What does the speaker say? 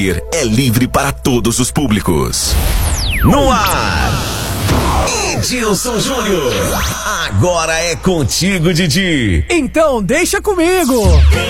é livre para todos os públicos. No ar, Edilson Júnior. Agora é contigo, Didi. Então, deixa comigo.